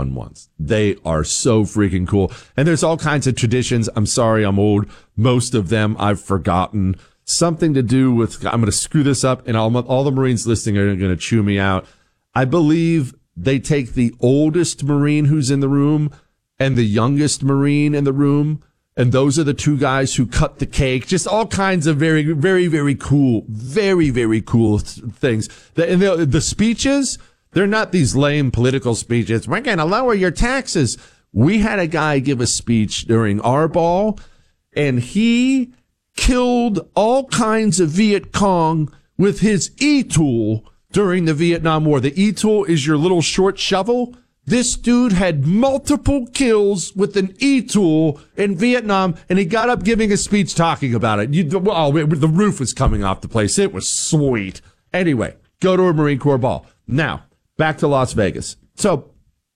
one once. They are so freaking cool. And there's all kinds of traditions. I'm sorry, I'm old. Most of them I've forgotten. Something to do with, I'm going to screw this up, and all the Marines listening are going to chew me out. I believe they take the oldest Marine who's in the room and the youngest Marine in the room, and those are the two guys who cut the cake. Just all kinds of very, very, very cool, very, very cool things. And the speeches, they're not these lame political speeches. We're going to lower your taxes. We had a guy give a speech during our ball, and he killed all kinds of Viet Cong with his E-tool during the Vietnam War. The E-tool is your little short shovel. This dude had multiple kills with an E-tool in Vietnam, and he got up giving a speech talking about it. The roof was coming off the place. It was sweet. Anyway, go to a Marine Corps ball. Now, back to Las Vegas. So,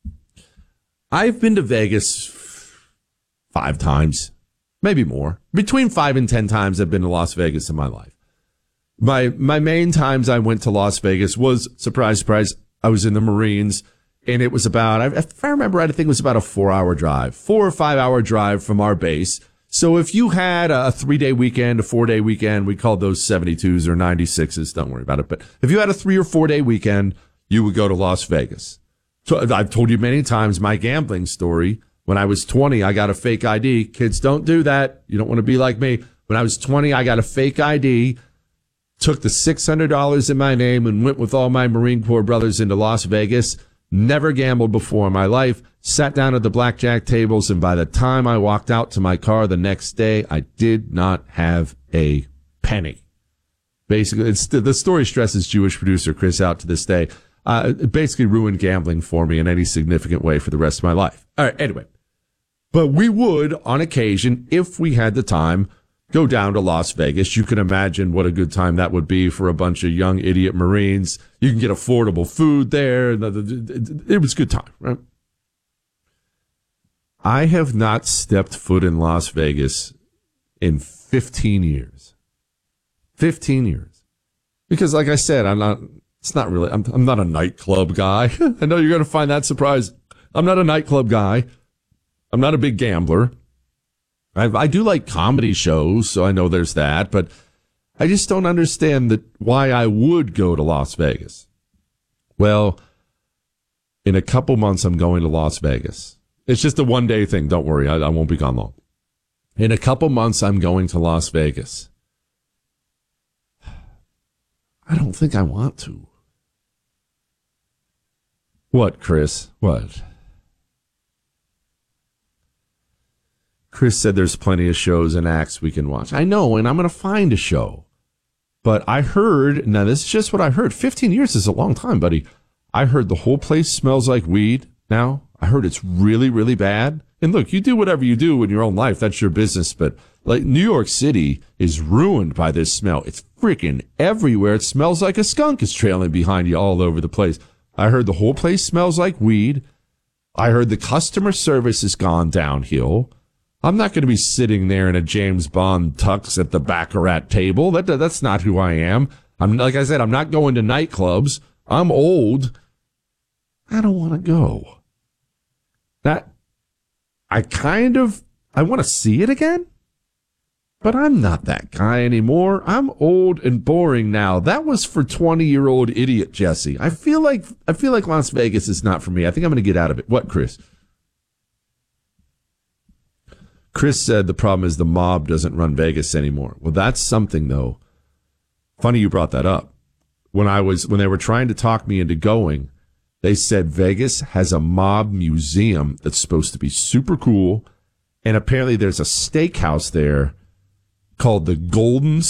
I've been to Vegas 5 times, maybe more. Between 5 and 10 times I've been to Las Vegas in my life. My main times I went to Las Vegas was, surprise, surprise, I was in the Marines. And it was about, if I remember right, I think it was about a 4-hour drive, 4 or 5 hour drive from our base. So if you had a 3-day weekend, a 4-day weekend, we called those 72s or 96s, don't worry about it. But if you had a 3 or 4 day weekend, you would go to Las Vegas. So I've told you many times my gambling story. When I was 20, I got a fake ID. Kids, don't do that. You don't want to be like me. When I was 20, I got a fake ID, took the $600 in my name and went with all my Marine Corps brothers into Las Vegas. Never gambled before in my life, sat down at the blackjack tables, and by the time I walked out to my car the next day, I did not have a penny. Basically, the story stresses Jewish producer Chris out to this day. It basically ruined gambling for me in any significant way for the rest of my life. All right, anyway. But we would, on occasion, if we had the time, go down to Las Vegas. You can imagine what a good time that would be for a bunch of young idiot Marines. You can get affordable food there. It was a good time, right? I have not stepped foot in Las Vegas in 15 years. 15 years. Because like I said, I'm not a nightclub guy. I know you're going to find that surprising. I'm not a nightclub guy. I'm not a big gambler. I do like comedy shows, so I know there's that, but I just don't understand why I would go to Las Vegas. Well, in a couple months, I'm going to Las Vegas. It's just a one-day thing. Don't worry. I won't be gone long. In a couple months, I'm going to Las Vegas. I don't think I want to. What, Chris? What? Chris said there's plenty of shows and acts we can watch. I know, and I'm going to find a show. But I heard, now this is just what I heard. 15 years is a long time, buddy. I heard the whole place smells like weed now. I heard it's really, really bad. And look, you do whatever you do in your own life. That's your business. But like New York City is ruined by this smell. It's freaking everywhere. It smells like a skunk is trailing behind you all over the place. I heard the whole place smells like weed. I heard the customer service has gone downhill. I'm not going to be sitting there in a James Bond tux at the Baccarat table. That's not who I am. Like I said, I'm not going to nightclubs. I'm old. I don't want to go. I want to see it again, but I'm not that guy anymore. I'm old and boring now. That was for 20-year-old idiot Jesse. I feel like Las Vegas is not for me. I think I'm going to get out of it. What, Chris? Chris said the problem is the mob doesn't run Vegas anymore. Well, that's something, though. Funny you brought that up. When they were trying to talk me into going, they said Vegas has a mob museum that's supposed to be super cool, and apparently there's a steakhouse there called the Golden